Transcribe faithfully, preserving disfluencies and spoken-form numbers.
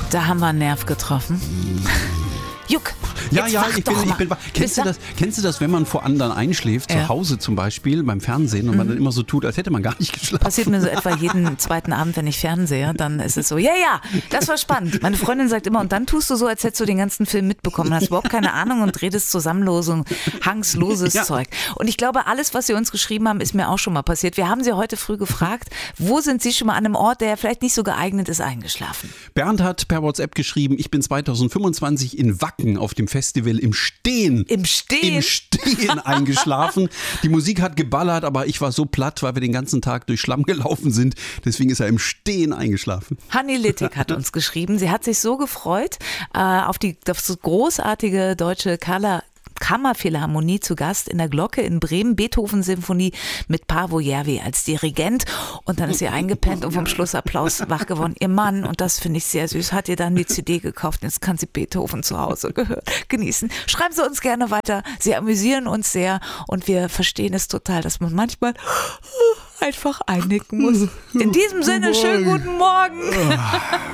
Da haben wir einen Nerv getroffen. Juck. Ja, Jetzt ja, wach ich doch bin, ich mal. bin wach. Kennst du, das, kennst du das, wenn man vor anderen einschläft, Ja. zu Hause zum Beispiel, beim Fernsehen, und man dann immer so tut, als hätte man gar nicht geschlafen? Passiert mir so etwa jeden zweiten Abend, wenn ich fernsehe, dann ist es so, ja, ja, das war spannend. Meine Freundin sagt immer, und dann tust du so, als hättest du den ganzen Film mitbekommen, hast überhaupt keine Ahnung und redest zusammenlosung, hangsloses Ja. Zeug. Und ich glaube, alles, was Sie uns geschrieben haben, ist mir auch schon mal passiert. Wir haben Sie heute früh gefragt, wo sind Sie schon mal an einem Ort, der vielleicht nicht so geeignet ist, eingeschlafen? Bernd hat per WhatsApp geschrieben, ich bin zweitausendfünfundzwanzig in Wacken auf dem Festival im Stehen. Im Stehen? Im Stehen eingeschlafen. Die Musik hat geballert, aber ich war so platt, weil wir den ganzen Tag durch Schlamm gelaufen sind. Deswegen ist er im Stehen eingeschlafen. Hanni Littig hat uns geschrieben, sie hat sich so gefreut äh, auf, die, auf das großartige deutsche Color Kammerphilharmonie zu Gast in der Glocke in Bremen, Beethoven-Symphonie mit Paavo Järvi als Dirigent, und dann ist sie eingepennt und vom Schlussapplaus wach geworden. Ihr Mann, und das finde ich sehr süß, hat ihr dann die C D gekauft und jetzt kann sie Beethoven zu Hause gehör- genießen. Schreiben Sie uns gerne weiter, Sie amüsieren uns sehr und wir verstehen es total, dass man manchmal einfach einnicken muss. In diesem Sinne, schönen guten Morgen.